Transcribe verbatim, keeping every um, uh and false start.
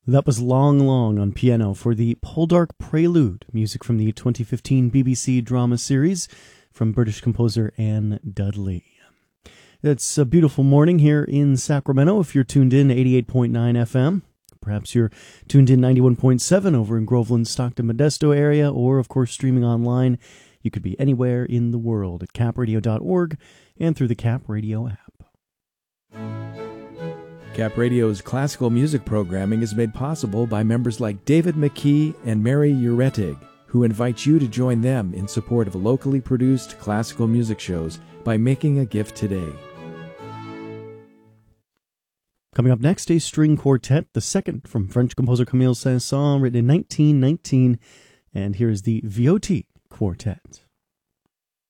That was Long Long on piano for the Poldark Prelude, music from the twenty fifteen B B C drama series from British composer Anne Dudley. It's a beautiful morning here in Sacramento. If you're tuned in eighty-eight point nine F M, perhaps you're tuned in ninety-one point seven over in Groveland, Stockton, Modesto area, or of course streaming online. You could be anywhere in the world at cap radio dot org and through the Cap Radio app. Cap Radio's classical music programming is made possible by members like David McKee and Mary Uretig, who invite you to join them in support of locally produced classical music shows by making a gift today. Coming up next, a string quartet, the second from French composer Camille Saint-Saëns, written in nineteen nineteen, and here's the Viotti Quartet.